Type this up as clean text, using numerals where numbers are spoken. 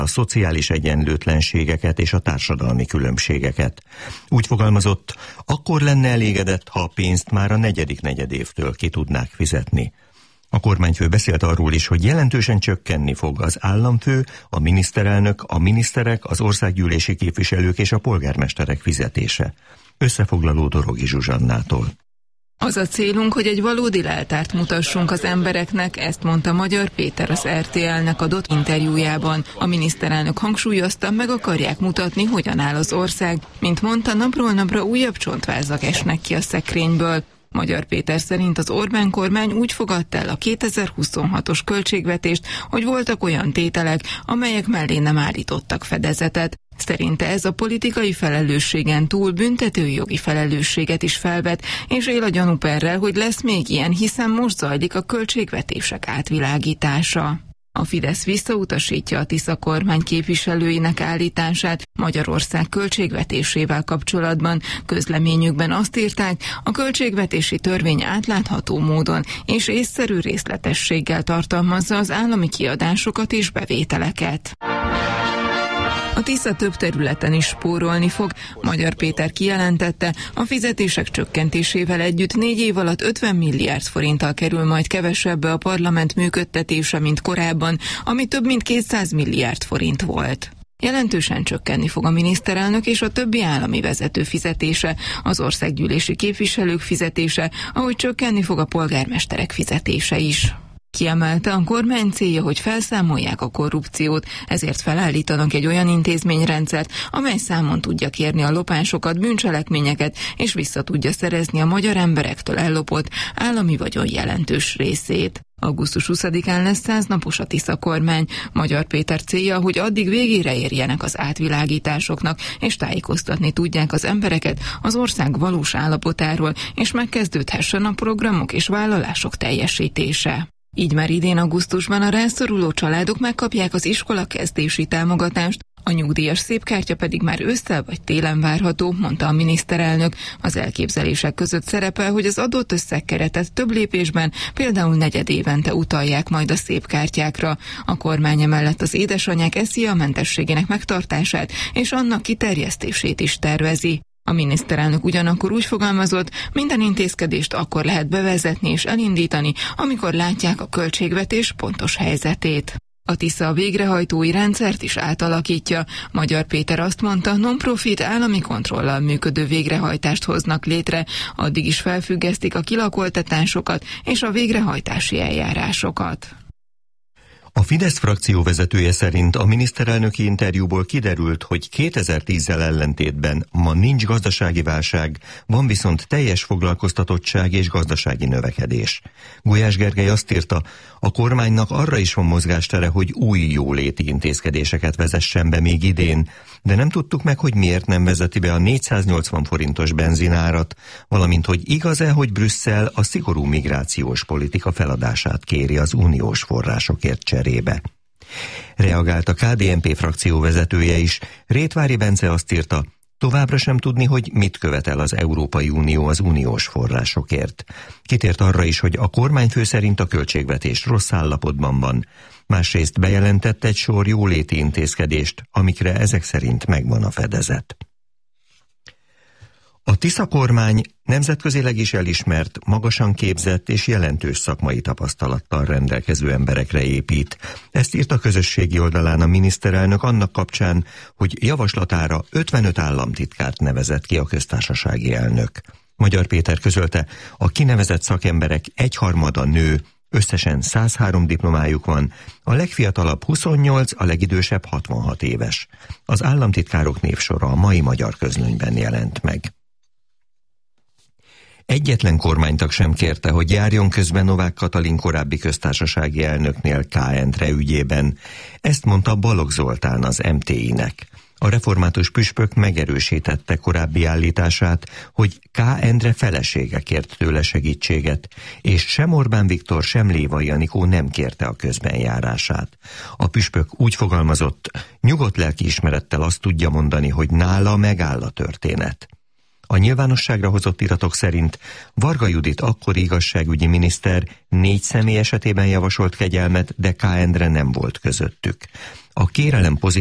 a szociális egyenlőtlenségeket és a társadalmi különbségeket. Úgy fogalmazott, akkor lenne elégedett, ha a pénzt már a negyedik negyedévtől ki tudnák fizetni. A kormányfő beszélt arról is, hogy jelentősen csökkenni fog az államfő, a miniszterelnök, a miniszterek, az országgyűlési képviselők és a polgármesterek fizetése. Összefoglaló Dorogi Zsuzsannától. Az a célunk, hogy egy valódi leltárt mutassunk az embereknek, ezt mondta Magyar Péter az RTL-nek adott interjújában. A miniszterelnök hangsúlyozta, meg akarják mutatni, hogyan áll az ország. Mint mondta, napról napra újabb csontvázak esnek ki a szekrényből. Magyar Péter szerint az Orbán kormány úgy fogadta el a 2026-os költségvetést, hogy voltak olyan tételek, amelyek mellé nem állítottak fedezetet. Szerinte ez a politikai felelősségen túl büntetőjogi felelősséget is felvet, és él a gyanúperrel, hogy lesz még ilyen, hiszen most zajlik a költségvetések átvilágítása. A Fidesz visszautasítja a Tisza kormány képviselőinek állítását Magyarország költségvetésével kapcsolatban. Közleményükben azt írták, a költségvetési törvény átlátható módon és észszerű részletességgel tartalmazza az állami kiadásokat és bevételeket. A Tisza több területen is spórolni fog. Magyar Péter kijelentette, a fizetések csökkentésével együtt 4 év alatt 50 milliárd forinttal kerül majd kevesebbe a parlament működtetése, mint korábban, ami több mint 200 milliárd forint volt. Jelentősen csökkenni fog a miniszterelnök és a többi állami vezető fizetése, az országgyűlési képviselők fizetése, ahogy csökkenni fog a polgármesterek fizetése is. Kiemelte, a kormány célja, hogy felszámolják a korrupciót, ezért felállítanak egy olyan intézményrendszert, amely számon tudja kérni a lopásokat, bűncselekményeket, és vissza tudja szerezni a magyar emberektől ellopott állami vagyon jelentős részét. Augusztus 20-án lesz 100 napos a Tisza kormány. Magyar Péter célja, hogy addig végére érjenek az átvilágításoknak, és tájékoztatni tudják az embereket az ország valós állapotáról, és megkezdődhessen a programok és vállalások teljesítése. Így már idén augusztusban a rászoruló családok megkapják az iskola kezdési támogatást, a nyugdíjas szépkártya pedig már ősszel vagy télen várható, mondta a miniszterelnök. Az elképzelések között szerepel, hogy az adott összegkeretet több lépésben, például negyedévente utalják majd a szépkártyákra. A kormány emellett az édesanyák SZIA-mentességének megtartását és annak kiterjesztését is tervezi. A miniszterelnök ugyanakkor úgy fogalmazott, minden intézkedést akkor lehet bevezetni és elindítani, amikor látják a költségvetés pontos helyzetét. A Tisza a végrehajtói rendszert is átalakítja. Magyar Péter azt mondta, non-profit állami kontrollal működő végrehajtást hoznak létre, addig is felfüggesztik a kilakoltatásokat és a végrehajtási eljárásokat. A Fidesz frakció vezetője szerint a miniszterelnöki interjúból kiderült, hogy 2010-zel ellentétben ma nincs gazdasági válság, van viszont teljes foglalkoztatottság és gazdasági növekedés. Gulyás Gergely azt írta, a kormánynak arra is van mozgástere, hogy új jóléti intézkedéseket vezessen be még idén, de nem tudtuk meg, hogy miért nem vezeti be a 480 forintos benzinárat, valamint hogy igaz-e, hogy Brüsszel a szigorú migrációs politika feladását kéri az uniós forrásokért cserébe. Reagált a KDNP frakció vezetője is. Rétvári Bence azt írta, továbbra sem tudni, hogy mit követel az Európai Unió az uniós forrásokért. Kitért arra is, hogy a kormányfő szerint a költségvetés rossz állapotban van. Másrészt bejelentett egy sor jóléti intézkedést, amikre ezek szerint megvan a fedezet. A Tisza kormány nemzetközileg is elismert, magasan képzett és jelentős szakmai tapasztalattal rendelkező emberekre épít. Ezt írt a közösségi oldalán a miniszterelnök annak kapcsán, hogy javaslatára 55 államtitkárt nevezett ki a köztársasági elnök. Magyar Péter közölte, a kinevezett szakemberek egyharmada nő, összesen 103 diplomájuk van, a legfiatalabb 28, a legidősebb 66 éves. Az államtitkárok névsora a Mai Magyar Közlönyben jelent meg. Egyetlen kormánytag sem kérte, hogy járjon közben Novák Katalin korábbi köztársasági elnöknél K. Endre ügyében. Ezt mondta Balogh Zoltán az MTI-nek. A református püspök megerősítette korábbi állítását, hogy K. Endre felesége kért tőle segítséget, és sem Orbán Viktor, sem Lévai Anikó nem kérte a közbenjárását. A püspök úgy fogalmazott, nyugodt lelkiismerettel azt tudja mondani, hogy nála megáll a történet. A nyilvánosságra hozott iratok szerint Varga Judit akkori igazságügyi miniszter 4 személy esetében javasolt kegyelmet, de K. Endre nem volt közöttük. A kérelem